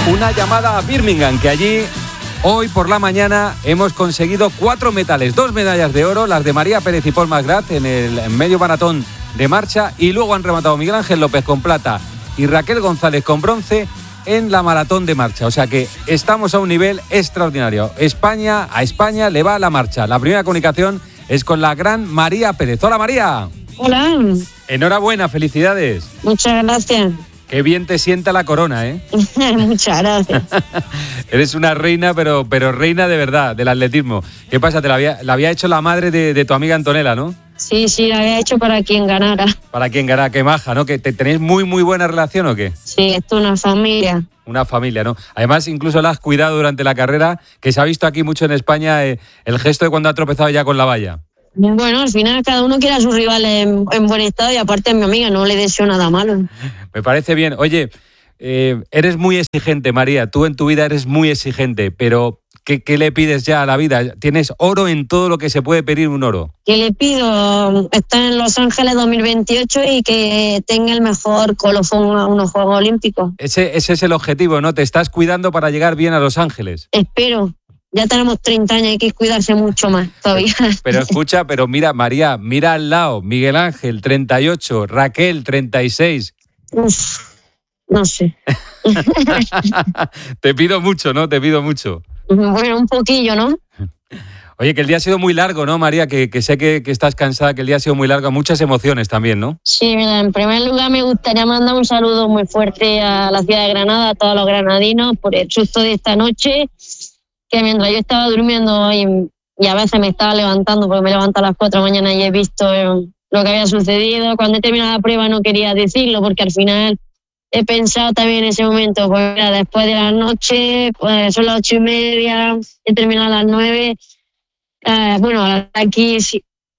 Una llamada a Birmingham, que allí hoy por la mañana hemos conseguido 4 metales, 2 medallas de oro, las de María Pérez y Paul Masgrat en el medio maratón de marcha, y luego han rematado Miguel Ángel López con plata y Raquel González con bronce en la maratón de marcha. O sea que estamos a un nivel extraordinario. A España le va la marcha. La primera comunicación es con la gran María Pérez. Hola, María. Hola. Enhorabuena, felicidades. Muchas gracias. Qué bien te sienta la corona, ¿eh? Muchas gracias. Eres una reina, pero reina de verdad, del atletismo. ¿Qué pasa? Te la había hecho la madre de tu amiga Antonella, ¿no? Sí, la había hecho para quien ganara. Para quien ganara, qué maja, ¿no? ¿Que tenéis muy buena relación o qué? Sí, esto es una familia. Una familia, ¿no? Además, incluso la has cuidado durante la carrera, que se ha visto aquí mucho en España el gesto de cuando ha tropezado ya con la valla. Bueno, al final cada uno quiere a su rival en buen estado, y aparte es mi amiga, no le deseo nada malo. Me parece bien. Oye, eres muy exigente, María. Tú en tu vida eres muy exigente, pero ¿qué le pides ya a la vida? Tienes oro en todo lo que se puede pedir un oro. ¿Qué le pido? Estar en Los Ángeles 2028 y que tenga el mejor colofón a unos Juegos Olímpicos. Ese es el objetivo, ¿no? Te estás cuidando para llegar bien a Los Ángeles. Espero. Ya tenemos 30 años, hay que cuidarse mucho más todavía. Pero escucha, mira, María, mira al lado, Miguel Ángel, 38, Raquel, 36. Uf, no sé. Te pido mucho, ¿no? Te pido mucho. Bueno, un poquillo, ¿no? Oye, que el día ha sido muy largo, ¿no, María? Que sé que estás cansada, que el día ha sido muy largo, muchas emociones también, ¿no? Sí, mira, en primer lugar me gustaría mandar un saludo muy fuerte a la ciudad de Granada, a todos los granadinos, por el susto de esta noche, que mientras yo estaba durmiendo y a veces me estaba levantando, porque me levanto a las 4 de la mañana y he visto lo que había sucedido. Cuando he terminado la prueba no quería decirlo, porque al final he pensado también en ese momento, pues mira, después de la noche, pues son las 8:30, he terminado a las 9. Bueno, aquí 10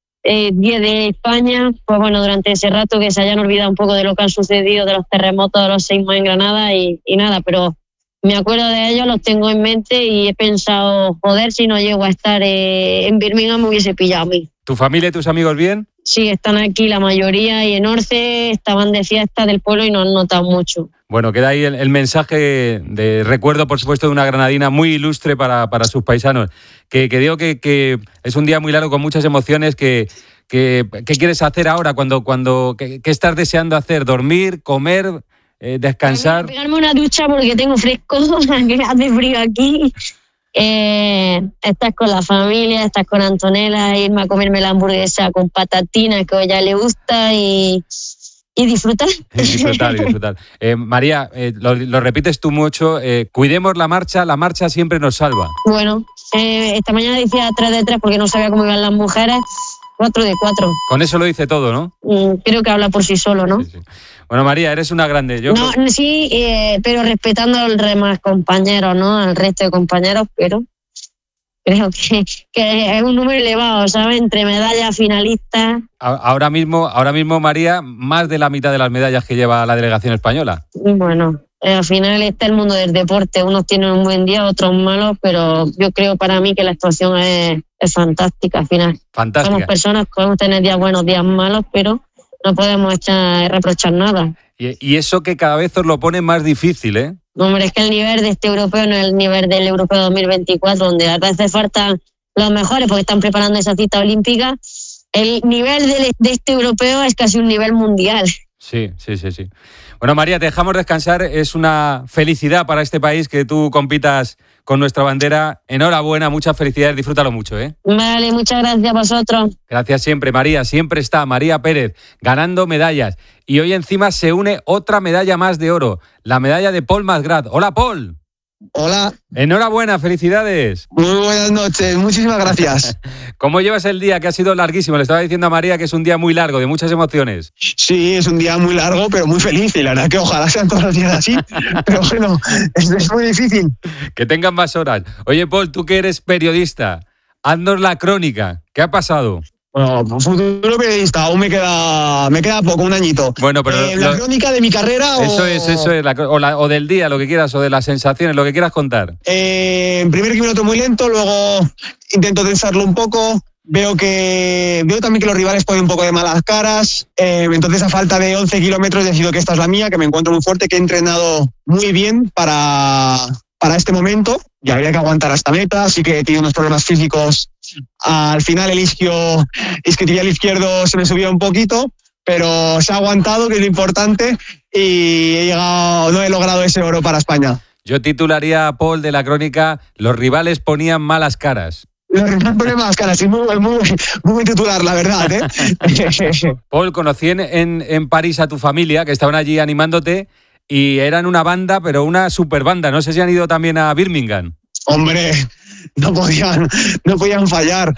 de España, pues bueno, durante ese rato que se hayan olvidado un poco de lo que han sucedido, de los terremotos, de los seísmos en Granada y nada, pero me acuerdo de ellos, los tengo en mente y he pensado, joder, si no llego a estar en Birmingham me hubiese pillado a mí. ¿Tu familia y tus amigos bien? Sí, están aquí la mayoría y en Orce estaban de fiesta del pueblo y no han notado mucho. Bueno, queda ahí el mensaje de recuerdo, por supuesto, de una granadina muy ilustre para sus paisanos. Que digo que es un día muy largo con muchas emociones. ¿Qué quieres hacer ahora? ¿Qué estás deseando hacer? ¿Dormir? ¿Comer? ¿Descansar? Pegarme una ducha porque tengo fresco, que hace frío aquí. Estás con la familia, estás con Antonella, irme a comerme la hamburguesa con patatinas que a ella le gusta y disfrutar. Disfrutar. María, lo repites tú mucho, cuidemos la marcha siempre nos salva. Bueno, esta mañana decía 3 de 3 porque no sabía cómo iban las mujeres, 4 de 4. Con eso lo dice todo, ¿no? Creo que habla por sí solo, ¿no? Sí. Bueno, María, eres una grande. Sí, pero respetando a los demás compañeros, ¿no? Al resto de compañeros, pero creo que es un número elevado, ¿sabes? Entre medallas, finalistas. Ahora mismo, María, más de la mitad de las medallas que lleva la delegación española. Bueno, al final está el mundo del deporte. Unos tienen un buen día, otros malos, pero yo creo para mí que la actuación es fantástica al final. Fantástica. Somos personas, podemos tener días buenos, días malos, pero no podemos reprochar nada. Y eso que cada vez os lo pone más difícil, ¿eh? Hombre, es que el nivel de este europeo no es el nivel del europeo 2024, donde a veces faltan los mejores porque están preparando esa cita olímpica. El nivel de este europeo es casi un nivel mundial. Sí. Bueno, María, te dejamos descansar. Es una felicidad para este país que tú compitas con nuestra bandera. Enhorabuena, muchas felicidades, disfrútalo mucho, ¿eh? Vale, muchas gracias a vosotros. Gracias siempre, María. Siempre está María Pérez ganando medallas. Y hoy encima se une otra medalla más de oro, la medalla de Paul Masgrat. Hola, Paul. Hola. Enhorabuena, felicidades. Muy buenas noches, muchísimas gracias. ¿Cómo llevas el día, que ha sido larguísimo? Le estaba diciendo a María que es un día muy largo, de muchas emociones. Sí, es un día muy largo, pero muy feliz. Y la verdad que ojalá sean todos los días así. Pero bueno, es muy difícil. Que tengan más horas. Oye, Paul, tú que eres periodista, haznos la crónica. ¿Qué ha pasado? Bueno, futuro periodista, aún me queda poco, un añito. Bueno, pero ¿la crónica de mi carrera Eso es, o del día, lo que quieras, o de las sensaciones, lo que quieras contar. En primer minuto muy lento, luego intento tensarlo un poco, Veo también que los rivales ponen un poco de malas caras, entonces a falta de 11 kilómetros decido que esta es la mía, que me encuentro muy fuerte, que he entrenado muy bien para este momento y habría que aguantar hasta meta, así que he tenido unos problemas físicos. Al final el isquiotibial izquierdo se me subió un poquito, pero se ha aguantado, que es lo importante, y no he logrado ese oro para España. Yo titularía a Paul de la crónica: los rivales ponían malas caras. Los rivales ponían malas caras, sí, muy buen titular, la verdad, Paul, conocí en París a tu familia, que estaban allí animándote, y eran una banda, pero una super banda. No sé si han ido también a Birmingham. Hombre, no podían fallar.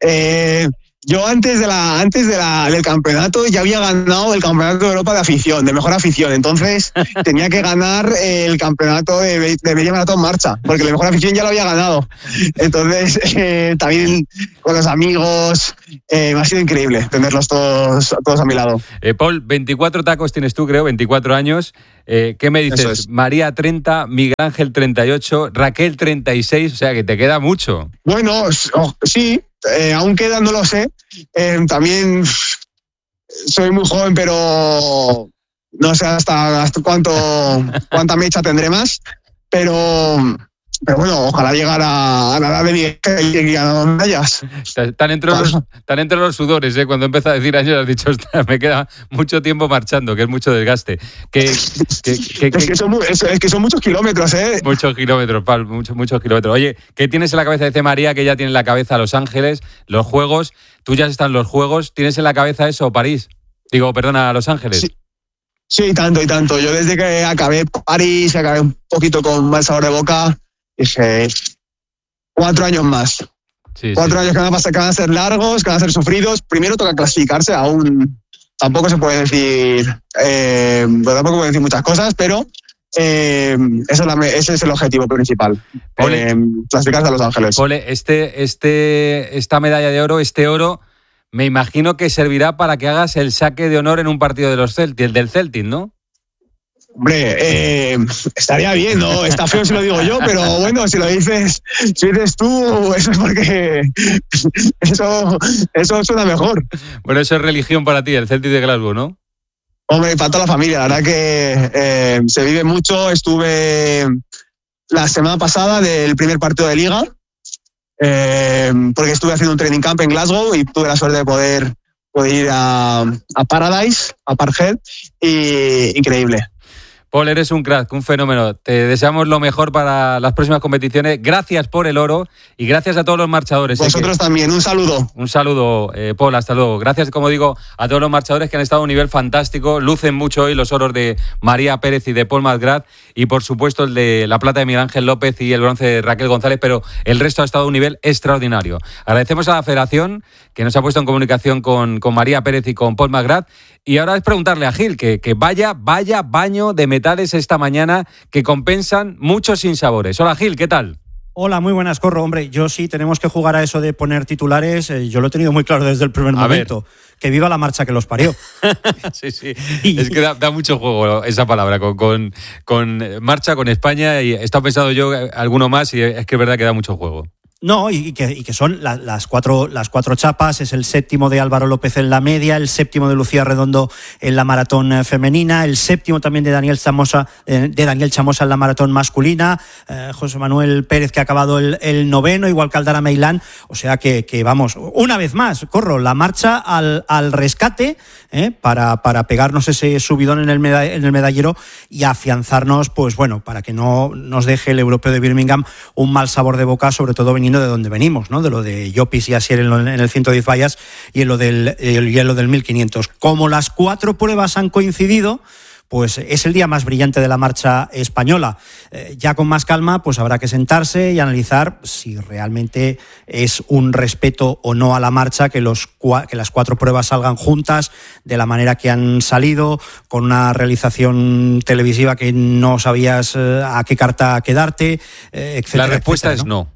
Yo antes del campeonato ya había ganado el campeonato de Europa de afición, de mejor afición. Entonces tenía que ganar el campeonato de media maratón marcha, porque la mejor afición ya lo había ganado. Entonces también con los amigos me ha sido increíble tenerlos todos a mi lado. Paul, 24 tacos tienes tú, creo, 24 años. ¿Qué me dices? Es. María 30, Miguel Ángel 38, Raquel 36, o sea que te queda mucho. Bueno, sí. Aún queda, no lo sé. También soy muy joven, pero no sé hasta cuánta mecha tendré más. Pero bueno, ojalá llegar a la edad de Miguel y ganar medallas. Están entre los sudores, ¿eh? Cuando empieza a decir años has dicho, me queda mucho tiempo marchando, que es mucho desgaste. Es que son muchos kilómetros, ¿eh? Muchos kilómetros, Paul, muchos kilómetros. Oye, ¿qué tienes en la cabeza? Dice María que ya tiene en la cabeza Los Ángeles, los Juegos. Tú ya estás en los Juegos. ¿Tienes en la cabeza eso, París? Los Ángeles. Sí, tanto. Yo desde que acabé París, acabé un poquito con mal sabor de boca, dije 4 años más. Sí, 4 años que van a ser largos, que van a ser sufridos. Primero toca clasificarse, aún tampoco se puede decir, tampoco puedo decir muchas cosas, pero ese es el objetivo principal. Clasificarse a Los Ángeles. Pole, esta medalla de oro, este oro, me imagino que servirá para que hagas el saque de honor en un partido del Celtic, ¿no? Hombre, estaría bien, ¿no? Está feo si lo digo yo, pero bueno, si lo dices tú, eso es porque eso suena mejor. Bueno, eso es religión para ti, el Celtic de Glasgow, ¿no? Hombre, para toda la familia, la verdad que se vive mucho. Estuve la semana pasada del primer partido de Liga, porque estuve haciendo un training camp en Glasgow y tuve la suerte de poder ir a Paradise, a Parkhead, y increíble. Paul, eres un crack, un fenómeno. Te deseamos lo mejor para las próximas competiciones. Gracias por el oro y gracias a todos los marchadores. Vosotros también, un saludo. Un saludo, Paul, hasta luego. Gracias, como digo, a todos los marchadores que han estado a un nivel fantástico. Lucen mucho hoy los oros de María Pérez y de Paul Masgrat y, por supuesto, el de la plata de Miguel Ángel López y el bronce de Raquel González, pero el resto ha estado a un nivel extraordinario. Agradecemos a la Federación que nos ha puesto en comunicación con María Pérez y con Paul Masgrat. Y ahora es preguntarle a Gil que vaya baño de metales esta mañana que compensan muchos sinsabores. Hola Gil, ¿qué tal? Hola, muy buenas, Corro. Hombre, yo sí, tenemos que jugar a eso de poner titulares. Yo lo he tenido muy claro desde el primer momento. Que viva la marcha que los parió. Sí. Es que da mucho juego esa palabra, con marcha, con España. Y he estado pensando yo alguno más y es que es verdad que da mucho juego. No, y que son las cuatro chapas. Es el séptimo de Álvaro López en la media, el séptimo de Lucía Redondo en la maratón femenina, el séptimo también de Daniel Chamosa en la maratón masculina, José Manuel Pérez que ha acabado el noveno, igual que Aldara Meilán. O sea que vamos, una vez más, Corro, la marcha al rescate para pegarnos ese subidón en el medallero y afianzarnos, pues bueno, para que no nos deje el europeo de Birmingham un mal sabor de boca, sobre todo viniendo de donde venimos, ¿no? De lo de Llopis y Asier en el 110 vallas y en lo del 1500. Como las 4 pruebas han coincidido, pues es el día más brillante de la marcha española. Ya con más calma, pues habrá que sentarse y analizar si realmente es un respeto o no a la marcha que las 4 pruebas salgan juntas de la manera que han salido, con una realización televisiva que no sabías a qué carta quedarte, etcétera. La respuesta etcétera, es no.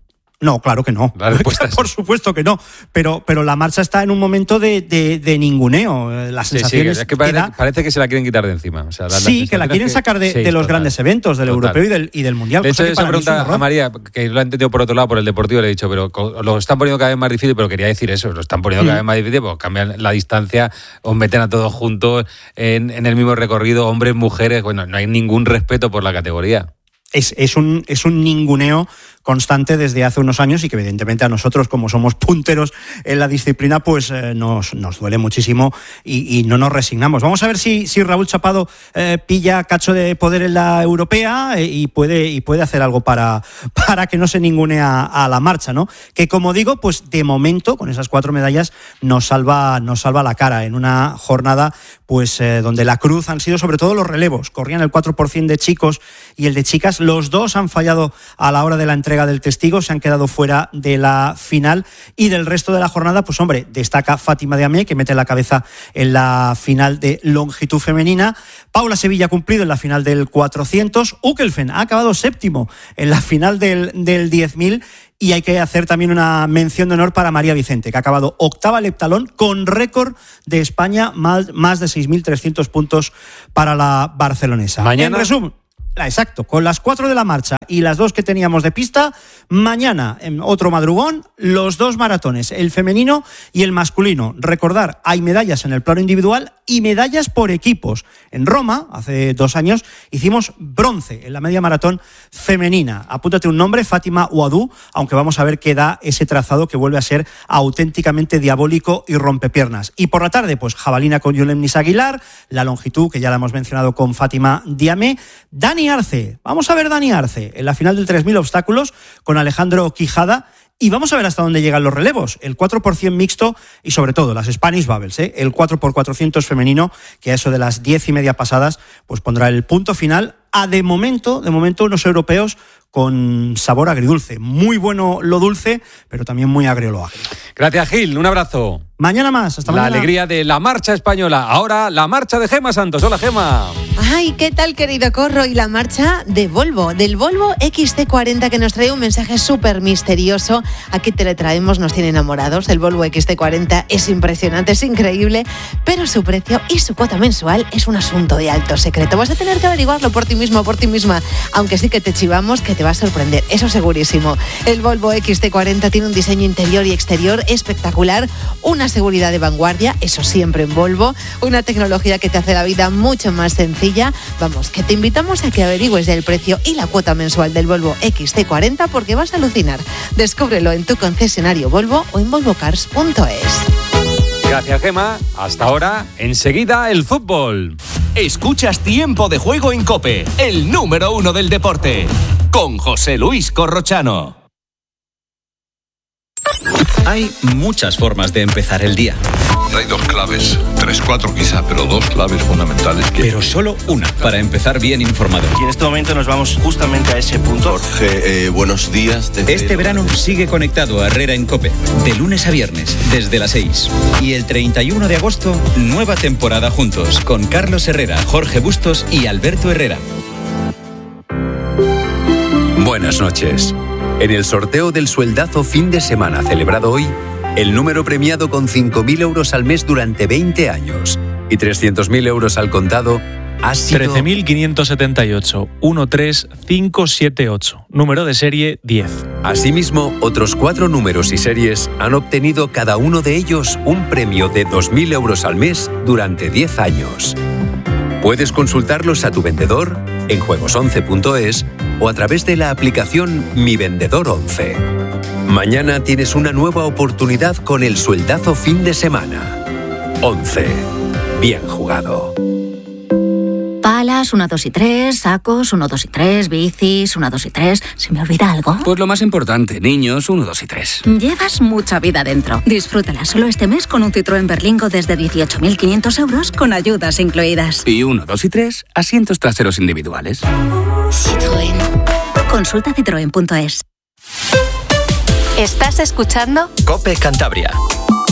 No, claro que no. La respuesta es... Por supuesto que no. Pero la marcha está en un momento de ninguneo. Las sensaciones es que parece que se la quieren quitar de encima. O sea, que la quieren sacar de los grandes eventos, del europeo y del mundial. De hecho, esa pregunta a María, que lo ha entendido por otro lado, por el deportivo, le he dicho, pero lo están poniendo cada vez más difícil, pero quería decir eso, lo están poniendo cada vez más difícil, pues cambian la distancia, os meten a todos juntos en el mismo recorrido, hombres, mujeres, bueno, no hay ningún respeto por la categoría. Es un ninguneo constante desde hace unos años y que evidentemente a nosotros, como somos punteros en la disciplina, pues nos duele muchísimo y no nos resignamos. Vamos a ver si Raúl Chapado pilla cacho de poder en la europea y puede hacer algo para que no se ningune a la marcha, ¿no? Que como digo, pues de momento con esas 4 medallas nos salva la cara en una jornada pues donde la cruz han sido sobre todo los relevos. Corrían el 4% de chicos y el de chicas. Los dos han fallado a la hora de la entrega del testigo, se han quedado fuera de la final y del resto de la jornada, pues hombre, destaca Fátima Diamé, que mete la cabeza en la final de longitud femenina. Paula Sevilla ha cumplido en la final del 400. Ukelfen ha acabado séptimo en la final del 10.000. Y hay que hacer también una mención de honor para María Vicente, que ha acabado octava al heptalón con récord de España, más de 6.300 puntos para la barcelonesa. Mañana... En resumen, exacto, con las 4 de la marcha y las 2 que teníamos de pista, mañana en otro madrugón, los 2 maratones, el femenino y el masculino. Recordar, hay medallas en el plano individual y medallas por equipos. En Roma, hace 2 años, hicimos bronce en la media maratón femenina. Apúntate un nombre, Fátima Ouadou, aunque vamos a ver qué da ese trazado que vuelve a ser auténticamente diabólico y rompepiernas. Y por la tarde, pues jabalina con Yulemnis Aguilar, la longitud, que ya la hemos mencionado con Fátima Diamé, Dani Arce, vamos a ver Dani Arce en la final del 3.000 obstáculos con Alejandro Quijada y vamos a ver hasta dónde llegan los relevos, el 4% mixto y sobre todo las Spanish Bubbles, el 4x400 femenino, que a eso de las 10:30 pasadas pues pondrá el punto final a de momento unos europeos con sabor agridulce. Muy bueno lo dulce, pero también muy agrio lo agrio. Gracias, Gil. Un abrazo. Mañana más. Hasta mañana. La alegría de la marcha española. Ahora la marcha de Gemma Santos. Hola, Gemma. Ay, ¿qué tal, querido Corro? Y la marcha de Volvo, del Volvo XC40, que nos trae un mensaje súper misterioso. Aquí te le traemos, nos tiene enamorados. El Volvo XC40 es impresionante, es increíble, pero su precio y su cuota mensual es un asunto de alto secreto. Vas a tener que averiguarlo por ti mismo o por ti misma, aunque sí que te chivamos que te va a sorprender, eso segurísimo. El Volvo XC40 tiene un diseño interior y exterior espectacular, una seguridad de vanguardia, eso siempre en Volvo, una tecnología que te hace la vida mucho más sencilla. Vamos, que te invitamos a que averigües el precio y la cuota mensual del Volvo XC40 porque vas a alucinar. Descúbrelo en tu concesionario Volvo o en volvocars.es. Gracias, Gemma. Hasta ahora, enseguida el fútbol. Escuchas Tiempo de Juego en COPE, el número 1 del deporte, con José Luis Corrochano. Hay muchas formas de empezar el día. Hay 2 claves, 3, 4 quizá, pero 2 claves fundamentales. Pero solo una para empezar bien informado. Y en este momento nos vamos justamente a ese punto. Jorge, buenos días. Este verano sigue conectado a Herrera en COPE, de lunes a viernes, desde las 6. Y el 31 de agosto, nueva temporada juntos, con Carlos Herrera, Jorge Bustos y Alberto Herrera. Buenas noches. En el sorteo del sueldazo fin de semana celebrado hoy, el número premiado con 5.000 euros al mes durante 20 años y 300.000 euros al contado ha sido 13.578, 13578, número de serie 10. Asimismo, otros 4 números y series han obtenido cada uno de ellos un premio de 2.000 euros al mes durante 10 años. Puedes consultarlos a tu vendedor en juegos11.es o a través de la aplicación Mi Vendedor 11. Mañana tienes una nueva oportunidad con el sueldazo fin de semana. 11. Bien jugado. Palas, 1, 2 y 3, sacos, 1, 2 y 3, bicis, 1, 2 y 3. ¿Se me olvida algo? Pues lo más importante, niños, 1, 2 y 3. Llevas mucha vida dentro. Disfrútala solo este mes con un Citroën Berlingo desde 18.500 euros con ayudas incluidas. Y 1, 2 y 3, asientos traseros individuales. Citroën. Consulta citroen.es. ¿Estás escuchando? COPE Cantabria.